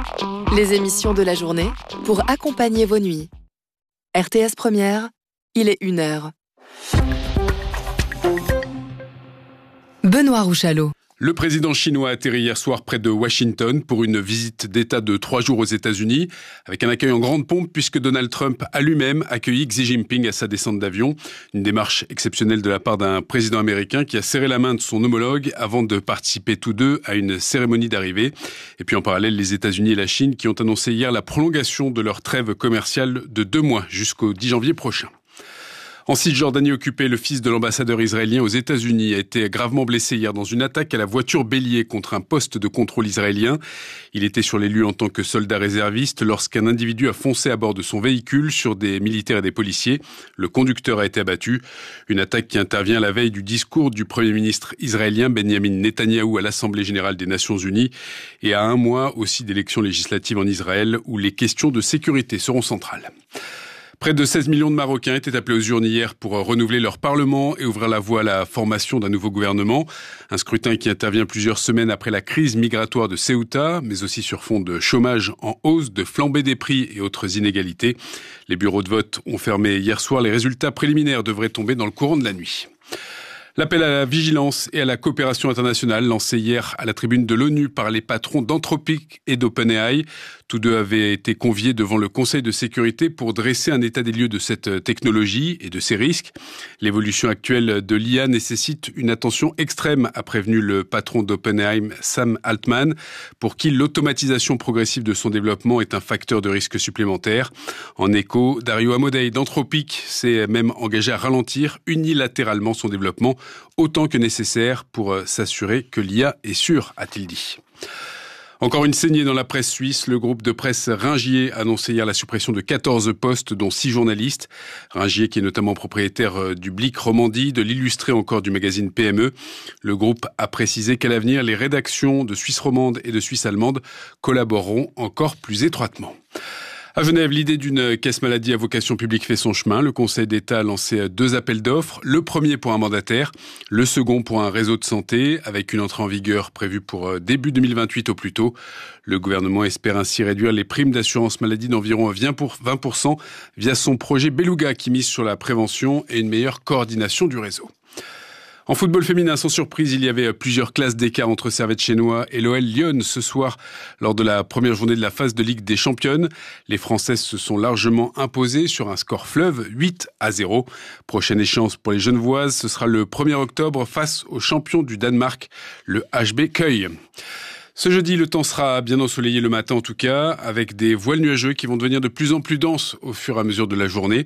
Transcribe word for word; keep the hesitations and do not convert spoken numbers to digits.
Les émissions de la journée pour accompagner vos nuits. R T S Première, il est une heure. Benoît Rouchalot. Le président chinois a atterri hier soir près de Washington pour une visite d'État de trois jours aux États-Unis, avec un accueil en grande pompe puisque Donald Trump a lui-même accueilli Xi Jinping à sa descente d'avion. Une démarche exceptionnelle de la part d'un président américain qui a serré la main de son homologue avant de participer tous deux à une cérémonie d'arrivée. Et puis en parallèle, les États-Unis et la Chine qui ont annoncé hier la prolongation de leur trêve commerciale de deux mois jusqu'au dix janvier prochain. En Cisjordanie occupée, le fils de l'ambassadeur israélien aux États-Unis a été gravement blessé hier dans une attaque à la voiture bélier contre un poste de contrôle israélien. Il était sur les lieux en tant que soldat réserviste lorsqu'un individu a foncé à bord de son véhicule sur des militaires et des policiers. Le conducteur a été abattu. Une attaque qui intervient à la veille du discours du Premier ministre israélien Benjamin Netanyahou à l'Assemblée générale des Nations unies et à un mois aussi d'élections législatives en Israël où les questions de sécurité seront centrales. Près de seize millions de Marocains étaient appelés aux urnes hier pour renouveler leur parlement et ouvrir la voie à la formation d'un nouveau gouvernement. Un scrutin qui intervient plusieurs semaines après la crise migratoire de Ceuta, mais aussi sur fond de chômage en hausse, de flambée des prix et autres inégalités. Les bureaux de vote ont fermé hier soir. Les résultats préliminaires devraient tomber dans le courant de la nuit. L'appel à la vigilance et à la coopération internationale lancé hier à la tribune de l'ONU par les patrons d'Anthropic et d'OpenAI. Tous deux avaient été conviés devant le Conseil de sécurité pour dresser un état des lieux de cette technologie et de ses risques. L'évolution actuelle de l'I A nécessite une attention extrême, a prévenu le patron d'OpenAI, Sam Altman, pour qui l'automatisation progressive de son développement est un facteur de risque supplémentaire. En écho, Dario Amodei d'Anthropic s'est même engagé à ralentir unilatéralement son développement autant que nécessaire pour s'assurer que l'I A est sûre, a-t-il dit. Encore une saignée dans la presse suisse. Le groupe de presse Ringier a annoncé hier la suppression de quatorze postes, dont six journalistes. Ringier, qui est notamment propriétaire du Blick Romandie, de l'Illustré, encore du magazine P M E. Le groupe a précisé qu'à l'avenir, les rédactions de Suisse romande et de Suisse allemande collaboreront encore plus étroitement. À Genève, l'idée d'une caisse maladie à vocation publique fait son chemin. Le Conseil d'État a lancé deux appels d'offres. Le premier pour un mandataire, le second pour un réseau de santé, avec une entrée en vigueur prévue pour début deux mille vingt-huit au plus tôt. Le gouvernement espère ainsi réduire les primes d'assurance maladie d'environ vingt pour cent via son projet Beluga qui mise sur la prévention et une meilleure coordination du réseau. En football féminin, sans surprise, il y avait plusieurs classes d'écart entre Servette Chénois et l'O L Lyon ce soir lors de la première journée de la phase de Ligue des Championnes. Les Françaises se sont largement imposées sur un score fleuve huit à zéro. Prochaine échéance pour les Genevoises, ce sera le premier octobre face aux champions du Danemark, le H B Køge. Ce jeudi, le temps sera bien ensoleillé le matin en tout cas, avec des voiles nuageux qui vont devenir de plus en plus denses au fur et à mesure de la journée.